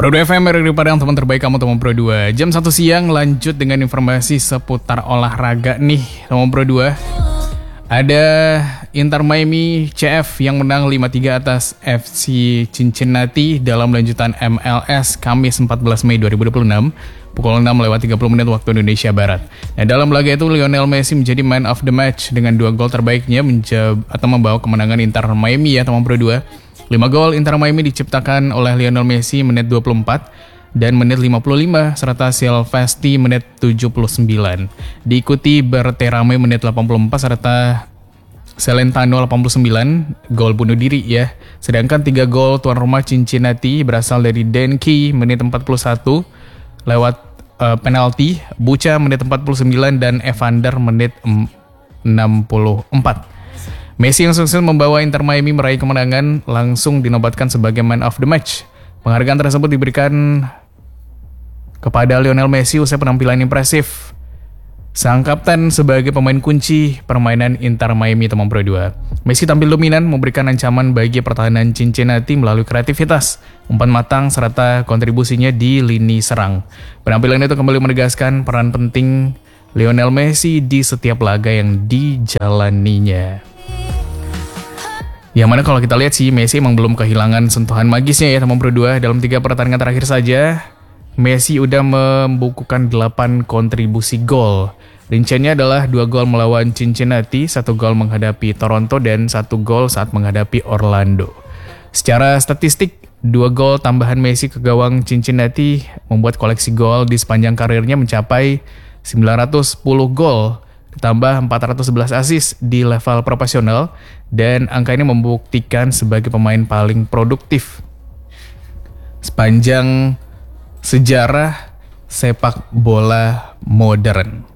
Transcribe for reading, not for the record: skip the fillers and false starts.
Pro 2 FM, Radio Padang, teman terbaik kamu teman Pro 2. Jam 1 siang lanjut dengan informasi seputar olahraga nih teman Pro 2. Ada Inter Miami CF yang menang 5-3 atas FC Cincinnati dalam lanjutan MLS Kamis 14 Mei 2026 pukul 6:30 waktu Indonesia Barat. Nah, dalam laga itu Lionel Messi menjadi man of the match dengan 2 gol terbaiknya membawa kemenangan Inter Miami ya teman Pro 2. 5 gol Inter Miami diciptakan oleh Lionel Messi menit 24 dan menit 55 serta Silvestri menit 79. Diikuti Berterame menit 84 serta Celentano 89 gol bunuh diri ya. Sedangkan 3 gol tuan rumah Cincinnati berasal dari Denki menit 41 lewat penalti, Bucha menit 49 dan Evander menit 64. Messi yang sukses membawa Inter Miami meraih kemenangan langsung dinobatkan sebagai man of the match. Penghargaan tersebut diberikan kepada Lionel Messi usai penampilan impresif sang kapten sebagai pemain kunci permainan Inter Miami teman Pro 2. Messi tampil dominan memberikan ancaman bagi pertahanan Cincinnati melalui kreativitas, umpan matang serta kontribusinya di lini serang. Penampilan itu kembali menegaskan peran penting Lionel Messi di setiap laga yang dijalaninya. Yang mana kalau kita lihat sih Messi emang belum kehilangan sentuhan magisnya ya teman Pro 2. Dalam 3 pertandingan terakhir saja Messi udah membukukan 8 kontribusi gol. Rinciannya adalah 2 gol melawan Cincinnati, 1 gol menghadapi Toronto dan 1 gol saat menghadapi Orlando. Secara statistik 2 gol tambahan Messi ke gawang Cincinnati membuat koleksi gol di sepanjang karirnya mencapai 910 gol. Ditambah 411 assist di level profesional dan angka ini membuktikan sebagai pemain paling produktif sepanjang sejarah sepak bola modern.